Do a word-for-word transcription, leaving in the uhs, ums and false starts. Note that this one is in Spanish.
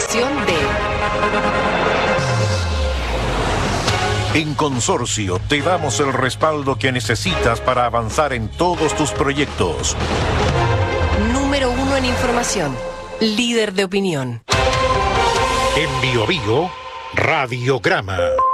producción de... En Consorcio te damos el respaldo que necesitas para avanzar en todos tus proyectos. Número uno en información. Líder de opinión. En Bio Bio, Radiograma.